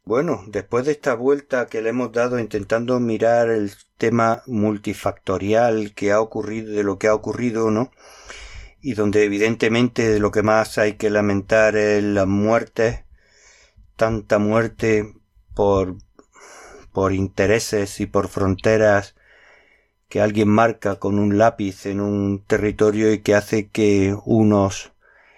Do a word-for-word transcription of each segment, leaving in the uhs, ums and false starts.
Bueno, después de esta vuelta que le hemos dado intentando mirar el tema multifactorial que ha ocurrido, de lo que ha ocurrido, ¿no? Y donde evidentemente de lo que más hay que lamentar es las muertes, tanta muerte por, por intereses y por fronteras que alguien marca con un lápiz en un territorio y que hace que unos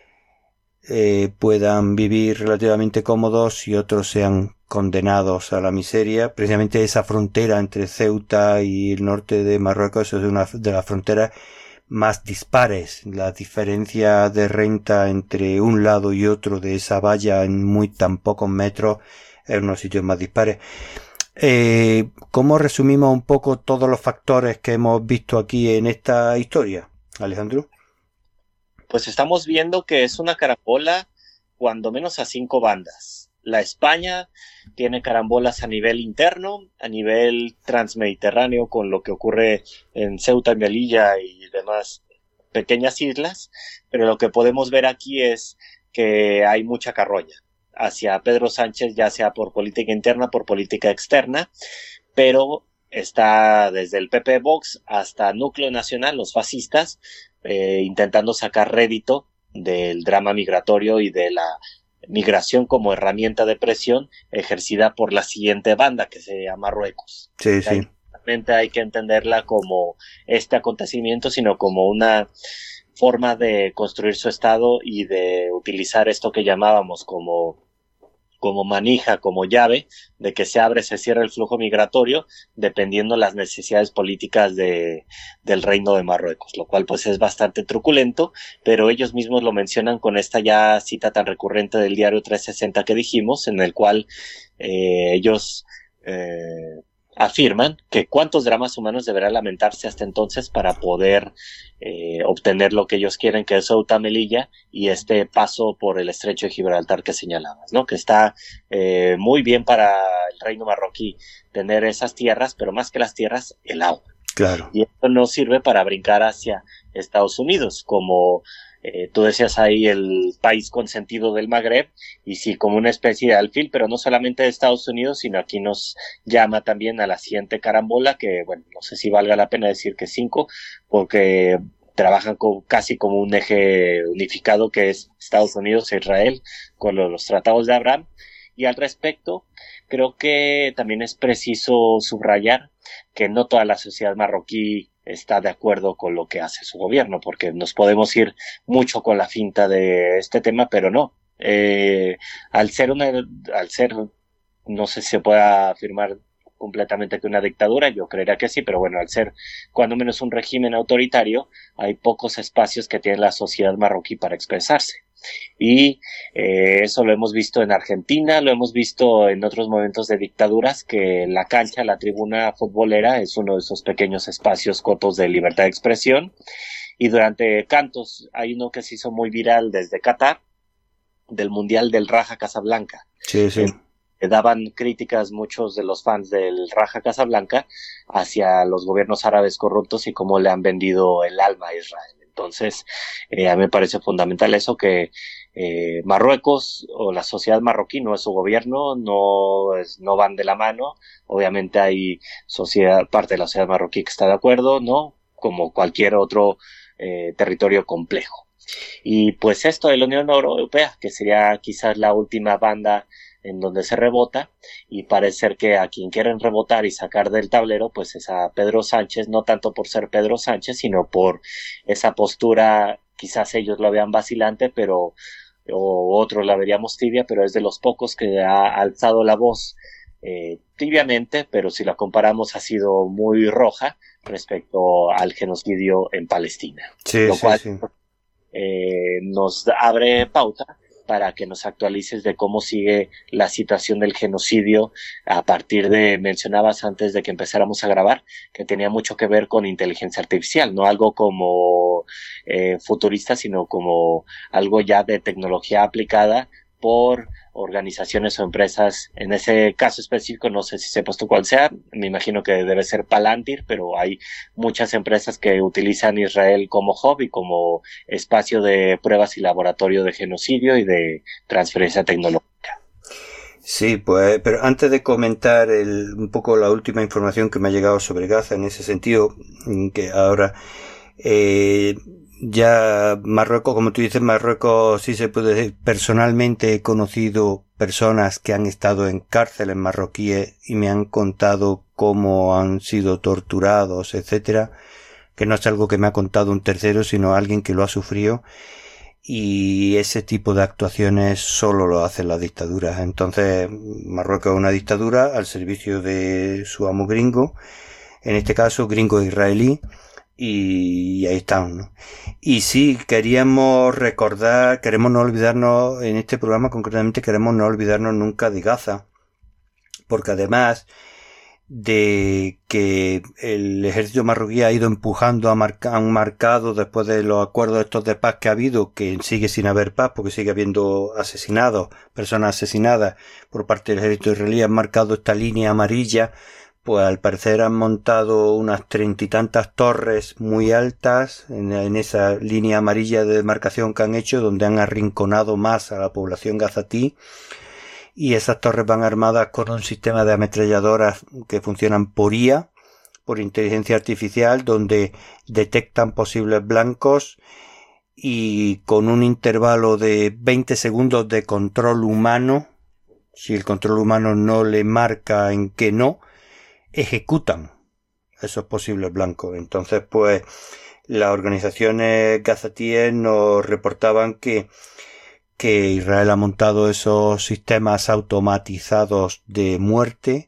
eh, puedan vivir relativamente cómodos y otros sean condenados a la miseria. Precisamente esa frontera entre Ceuta y el norte de Marruecos es una de las fronteras más dispares. La diferencia de renta entre un lado y otro de esa valla en muy tan pocos metros es uno de los sitios más dispares. Eh, ¿Cómo resumimos un poco todos los factores que hemos visto aquí en esta historia, Alejandro? Pues estamos viendo que es una carambola cuando menos a cinco bandas. La España tiene carambolas a nivel interno, a nivel transmediterráneo, con lo que ocurre en Ceuta y Melilla y demás pequeñas islas, pero lo que podemos ver aquí es que hay mucha carroña hacia Pedro Sánchez, ya sea por política interna, por política externa, pero está desde el P P Vox hasta Núcleo Nacional, los fascistas, eh, intentando sacar rédito del drama migratorio y de la migración como herramienta de presión ejercida por la siguiente banda, que se llama Marruecos. Sí, sí. Realmente hay que entenderla como este acontecimiento, sino como una forma de construir su estado y de utilizar esto que llamábamos como como manija, como llave, de que se abre, se cierra el flujo migratorio, dependiendo las necesidades políticas de, del Reino de Marruecos, lo cual pues es bastante truculento, pero ellos mismos lo mencionan con esta ya cita tan recurrente del diario trescientos sesenta que dijimos, en el cual eh, ellos eh, afirman que cuántos dramas humanos deberá lamentarse hasta entonces para poder eh, obtener lo que ellos quieren, que es Ceuta, Melilla y este paso por el estrecho de Gibraltar que señalabas, ¿no? Que está eh, muy bien para el reino marroquí tener esas tierras, pero más que las tierras, el agua. Claro. Y esto no sirve para brincar hacia Estados Unidos, como eh, tú decías ahí, el país consentido del Magreb, y sí, como una especie de alfil, pero no solamente de Estados Unidos, sino aquí nos llama también a la siguiente carambola, que bueno, no sé si valga la pena decir que cinco, porque trabajan con, casi como un eje unificado que es Estados Unidos e Israel, con los, los tratados de Abraham. Y al respecto, creo que también es preciso subrayar que no toda la sociedad marroquí está de acuerdo con lo que hace su gobierno, porque nos podemos ir mucho con la finta de este tema, pero no. Eh, al ser una, al ser, no sé si se pueda afirmar completamente que una dictadura, yo creería que sí, pero bueno, al ser cuando menos un régimen autoritario, hay pocos espacios que tiene la sociedad marroquí para expresarse. Y eh, eso lo hemos visto en Argentina, lo hemos visto en otros momentos de dictaduras, que la cancha, la tribuna futbolera es uno de esos pequeños espacios cortos de libertad de expresión. Y durante cantos hay uno que se hizo muy viral desde Qatar, del Mundial del Raja Casablanca. Sí, sí. Eh, daban críticas muchos de los fans del Raja Casablanca hacia los gobiernos árabes corruptos y cómo le han vendido el alma a Israel. Entonces, eh, a mí me parece fundamental eso, que eh, Marruecos o la sociedad marroquí no es su gobierno, no, es, no van de la mano. Obviamente hay sociedad, parte de la sociedad marroquí que está de acuerdo, ¿no? Como cualquier otro eh, territorio complejo. Y pues esto de la Unión Europea, que sería quizás la última banda en donde se rebota, y parece ser que a quien quieren rebotar y sacar del tablero pues es a Pedro Sánchez, no tanto por ser Pedro Sánchez, sino por esa postura, quizás ellos la vean vacilante, pero o otros la veríamos tibia, pero es de los pocos que ha alzado la voz eh, tibiamente, pero si la comparamos ha sido muy roja respecto al genocidio en Palestina, Sí, lo sí, cual sí. eh, nos abre pauta para que nos actualices de cómo sigue la situación del genocidio a partir de, mencionabas antes de que empezáramos a grabar, que tenía mucho que ver con inteligencia artificial, no algo como eh, futurista, sino como algo ya de tecnología aplicada por organizaciones o empresas. En ese caso específico, no sé si sepas tú cuál sea, me imagino que debe ser Palantir, pero hay muchas empresas que utilizan Israel como hub y como espacio de pruebas y laboratorio de genocidio y de transferencia tecnológica. Sí, pues, pero antes de comentar el, un poco la última información que me ha llegado sobre Gaza en ese sentido, que ahora eh, ya Marruecos, como tú dices, Marruecos sí se puede decir, personalmente he conocido personas que han estado en cárceles marroquíes y me han contado cómo han sido torturados, etcétera, que no es algo que me ha contado un tercero, sino alguien que lo ha sufrido. Y ese tipo de actuaciones solo lo hacen las dictaduras. Entonces, Marruecos es una dictadura al servicio de su amo gringo, en este caso gringo israelí, y ahí están, ¿no? Y sí, queríamos recordar, queremos no olvidarnos, en este programa concretamente queremos no olvidarnos nunca de Gaza, porque además de que el ejército marroquí ha ido empujando a marca, han marcado después de los acuerdos estos de paz que ha habido, que sigue sin haber paz porque sigue habiendo asesinados, personas asesinadas por parte del ejército israelí, han marcado esta línea amarilla, pues al parecer han montado unas treinta y tantas torres muy altas en, en esa línea amarilla de demarcación que han hecho, donde han arrinconado más a la población gazatí. Y esas torres van armadas con un sistema de ametralladoras que funcionan por I A, por inteligencia artificial, donde detectan posibles blancos y con un intervalo de veinte segundos de control humano, si el control humano no le marca en que no, ejecutan esos posibles blancos. Entonces, pues, las organizaciones gazatíes nos reportaban que que Israel ha montado esos sistemas automatizados de muerte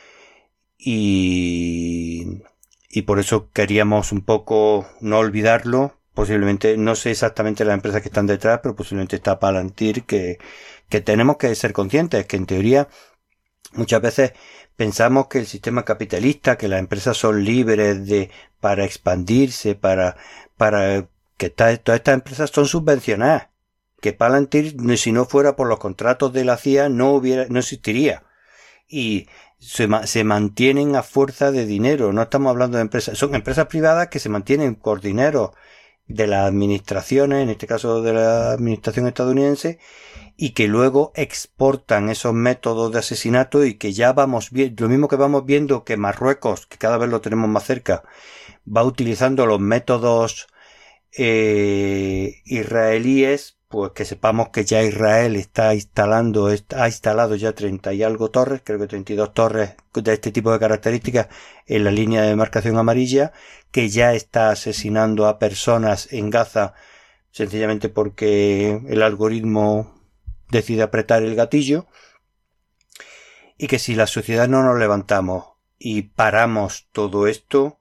y, y por eso queríamos un poco no olvidarlo. Posiblemente, no sé exactamente las empresas que están detrás, pero posiblemente está Palantir, que, que tenemos que ser conscientes, que en teoría muchas veces pensamos que el sistema capitalista, que las empresas son libres de, para expandirse, para, para, que ta, todas estas empresas son subvencionadas. Que Palantir, si no fuera por los contratos de la C I A, no hubiera, no existiría. Y se, se mantienen a fuerza de dinero. No estamos hablando de empresas, son empresas privadas que se mantienen por dinero de las administraciones, en este caso de la administración estadounidense, y que luego exportan esos métodos de asesinato y que ya vamos viendo, lo mismo que vamos viendo que Marruecos, que cada vez lo tenemos más cerca, va utilizando los métodos eh, israelíes, pues que sepamos que ya Israel está instalando, está, ha instalado ya treinta y algo torres, creo que treinta y dos torres de este tipo de características en la línea de demarcación amarilla, que ya está asesinando a personas en Gaza sencillamente porque el algoritmo decide apretar el gatillo, y que si la sociedad no nos levantamos y paramos todo esto,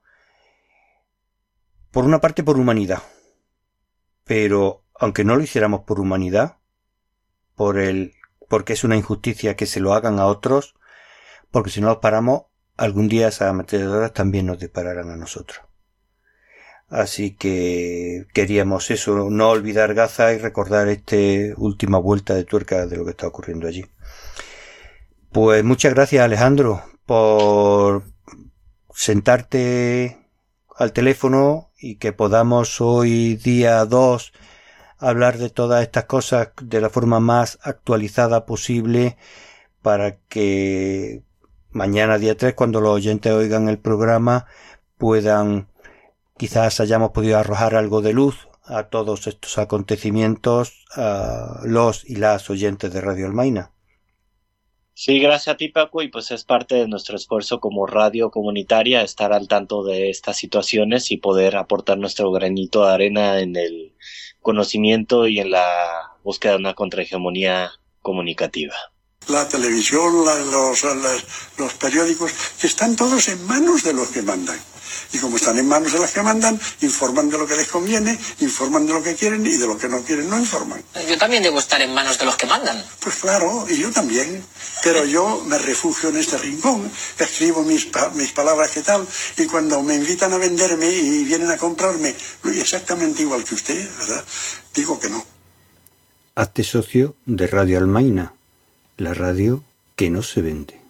por una parte por humanidad, pero aunque no lo hiciéramos por humanidad, por el, porque es una injusticia que se lo hagan a otros, porque si no los paramos, algún día esas ametralladoras también nos dispararán a nosotros. Así que queríamos eso, no olvidar Gaza y recordar esta última vuelta de tuerca de lo que está ocurriendo allí. Pues muchas gracias, Alejandro, por sentarte al teléfono y que podamos hoy, día dos, hablar de todas estas cosas de la forma más actualizada posible para que mañana día tres, cuando los oyentes oigan el programa, puedan, quizás hayamos podido arrojar algo de luz a todos estos acontecimientos, a los y las oyentes de Radio Almaina. Sí, gracias a ti, Paco, y pues es parte de nuestro esfuerzo como radio comunitaria estar al tanto de estas situaciones y poder aportar nuestro granito de arena en el conocimiento y en la búsqueda de una contrahegemonía comunicativa. La televisión, la, los, los, los periódicos, están todos en manos de los que mandan. Y como están en manos de los que mandan, informan de lo que les conviene, informan de lo que quieren y de lo que no quieren no informan. Yo también debo estar en manos de los que mandan. Pues claro, y yo también. Pero yo me refugio en este rincón, escribo mis, mis palabras que tal, y cuando me invitan a venderme y vienen a comprarme, exactamente igual que usted, ¿verdad? Digo que no. Hazte socio de Radio Almaina, la radio que no se vende.